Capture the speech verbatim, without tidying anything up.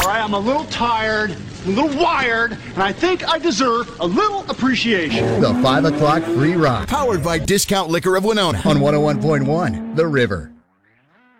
all right? I'm a little tired, a little wired, and I think I deserve a little appreciation. The five o'clock Free Rock. Powered by Discount Liquor of Winona. On one oh one point one, The River.